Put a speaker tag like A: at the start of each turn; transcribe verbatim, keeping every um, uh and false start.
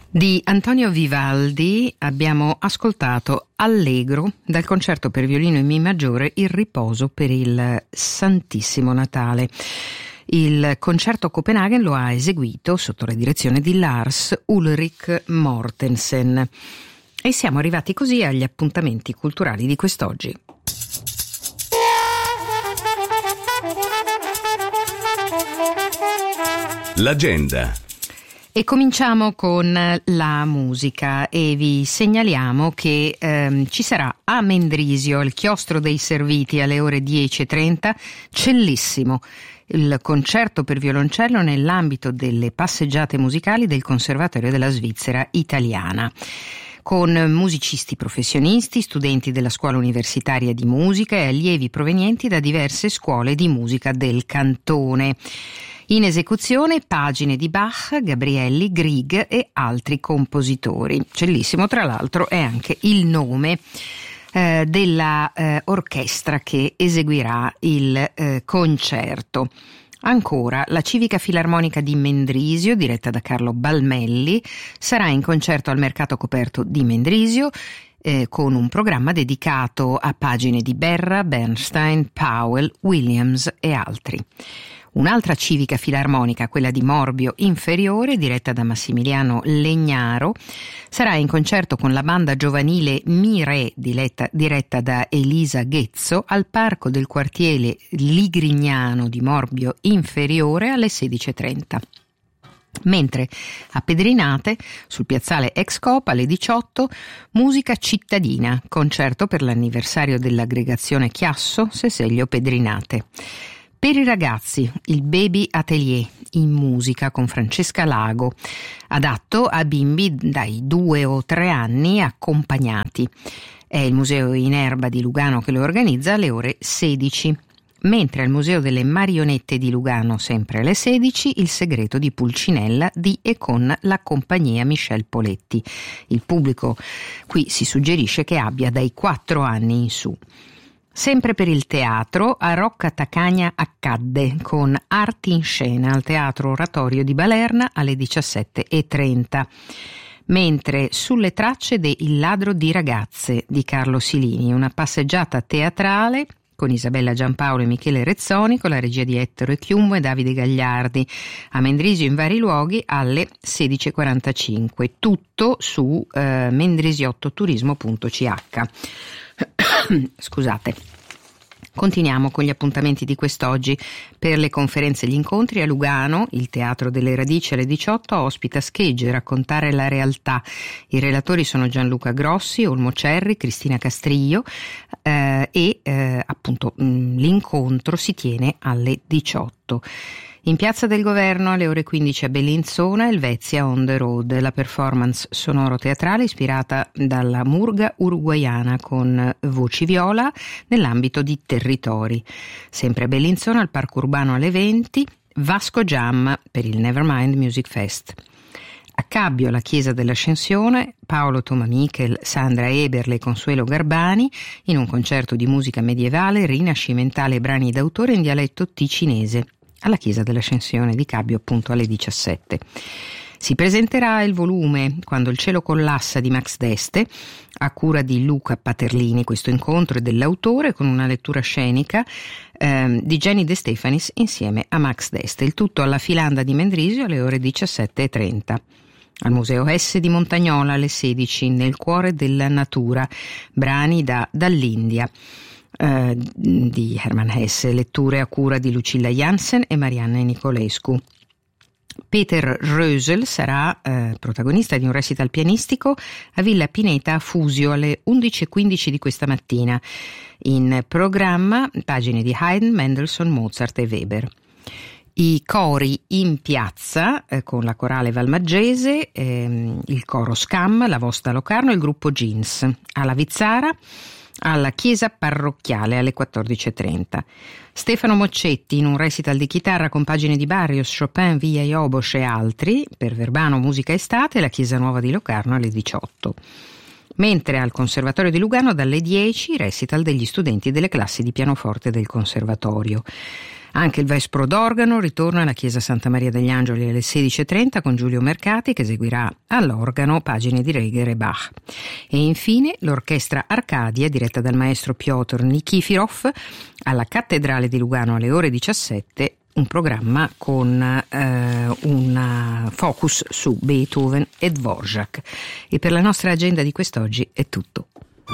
A: Di Antonio Vivaldi abbiamo ascoltato Allegro dal concerto per violino in Mi maggiore Il riposo per il Santissimo Natale. Il concerto a Copenaghen lo ha eseguito sotto la direzione di Lars Ulrik Mortensen. E siamo arrivati così agli appuntamenti culturali di quest'oggi.
B: L'agenda.
A: E cominciamo con la musica e vi segnaliamo che ehm, ci sarà a Mendrisio, al Chiostro dei Serviti, alle ore dieci e trenta, Cellissimo, il concerto per violoncello nell'ambito delle passeggiate musicali del Conservatorio della Svizzera Italiana, con musicisti professionisti, studenti della Scuola Universitaria di Musica e allievi provenienti da diverse scuole di musica del cantone. In esecuzione pagine di Bach, Gabrielli, Grieg e altri compositori. Cellissimo, tra l'altro, è anche il nome eh, della eh, orchestra che eseguirà il eh, concerto. Ancora, la Civica Filarmonica di Mendrisio, diretta da Carlo Balmelli, sarà in concerto al Mercato Coperto di Mendrisio eh, con un programma dedicato a pagine di Berra, Bernstein, Powell, Williams e altri. Un'altra civica filarmonica, quella di Morbio Inferiore, diretta da Massimiliano Legnaro, sarà in concerto con la banda giovanile Mire, diretta, diretta da Elisa Ghezzo, al Parco del Quartiere Ligrignano di Morbio Inferiore alle sedici e trenta. Mentre a Pedrinate, sul piazzale Ex Coop, alle diciotto, musica cittadina, concerto per l'anniversario dell'aggregazione Chiasso Seseglio Pedrinate. Per i ragazzi, il Baby Atelier in musica con Francesca Lago, adatto a bimbi dai due o tre anni accompagnati. È il Museo in Erba di Lugano che lo organizza alle ore sedici. Mentre al Museo delle Marionette di Lugano, sempre alle sedici, Il segreto di Pulcinella di e con la compagnia Michel Poletti. Il pubblico qui si suggerisce che abbia dai quattro anni in su. Sempre per il teatro, a Rocca Tacagna accadde con Arti in Scena al Teatro Oratorio di Balerna alle diciassette e trenta. Mentre Sulle tracce de Il ladro di ragazze di Carlo Silini, una passeggiata teatrale con Isabella Giampaolo e Michele Rezzoni, con la regia di Ettore Chiumbo e Davide Gagliardi, a Mendrisio in vari luoghi alle sedici e quarantacinque. Tutto su eh, mendrisiottoturismo punto c h. Scusate. Continuiamo con gli appuntamenti di quest'oggi. Per le conferenze e gli incontri a Lugano, il Teatro delle Radici alle diciotto ospita Schegge, Raccontare la realtà. I relatori sono Gianluca Grossi, Olmo Cerri, Cristina Castriglio eh, e eh, appunto mh, l'incontro si tiene alle diciotto. In Piazza del Governo alle ore quindici a Bellinzona, Helvetia on the Road, la performance sonoro-teatrale ispirata dalla murga uruguaiana con voci viola nell'ambito di Territori. Sempre a Bellinzona, al Parco Urbano alle venti, Vasco Jam per il Nevermind Music Fest. A Cabbio, la Chiesa dell'Ascensione, Paolo Tomamichel, Sandra Eberle e Consuelo Garbani in un concerto di musica medievale, rinascimentale e brani d'autore in dialetto ticinese, alla Chiesa dell'Ascensione di Cabbio, appunto alle diciassette. Si presenterà il volume Quando il cielo collassa di Max Deste, a cura di Luca Paterlini. Questo incontro è dell'autore con una lettura scenica eh, di Jenny De Stefanis insieme a Max Deste. Il tutto alla Filanda di Mendrisio alle ore diciassette e trenta. Al Museo S di Montagnola alle sedici, Nel cuore della natura, brani da Dall'India. Uh, di Hermann Hesse, letture a cura di Lucilla Jansen e Marianne Nicolescu. Peter Rösel sarà uh, protagonista di un recital pianistico a Villa Pineta a Fusio alle undici e quindici di questa mattina. In programma pagine di Haydn, Mendelssohn, Mozart e Weber. I cori in piazza eh, con la corale Valmaggese, ehm, il coro Scam, la Vosta Locarno e il gruppo Jeans. Alla Vizzara, alla chiesa parrocchiale alle quattordici e trenta. Stefano Moccetti in un recital di chitarra con pagine di Barrios, Chopin, Villa Iobosch e altri, per Verbano Musica Estate, la chiesa nuova di Locarno alle diciotto. Mentre al Conservatorio di Lugano dalle dieci recital degli studenti delle classi di pianoforte del Conservatorio. Anche il Vespro d'organo ritorna alla Chiesa Santa Maria degli Angeli alle sedici e trenta con Giulio Mercati, che eseguirà all'organo pagine di Reger e Bach. E infine l'Orchestra Arcadia, diretta dal maestro Piotr Nikiforov, alla Cattedrale di Lugano alle ore diciassette, un programma con eh, un focus su Beethoven e Dvorak. E per la nostra agenda di quest'oggi è tutto.